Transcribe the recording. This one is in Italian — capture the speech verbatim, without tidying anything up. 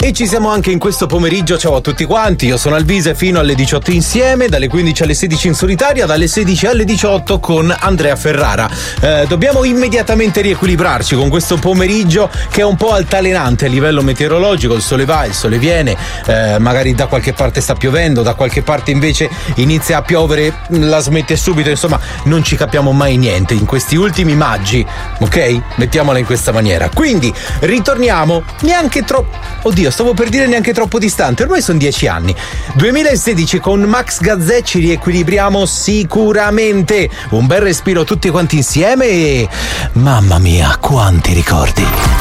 E ci siamo anche in questo pomeriggio, ciao a tutti quanti, io sono Alvise fino alle diciotto insieme, dalle quindici alle sedici in solitaria, dalle sedici alle diciotto con Andrea Ferrara. Eh, dobbiamo immediatamente riequilibrarci con questo pomeriggio che è un po' altalenante a livello meteorologico, il sole va, il sole viene, eh, magari da qualche parte sta piovendo, da qualche parte invece inizia a piovere, la smette subito, insomma non ci capiamo mai niente in questi ultimi maggi, ok? Mettiamola in questa maniera. Quindi ritorniamo neanche troppo, oddio stavo per dire neanche troppo distante, ormai sono dieci anni, duemilasedici, con Max Gazzè ci riequilibriamo sicuramente, un bel respiro tutti quanti insieme e mamma mia quanti ricordi.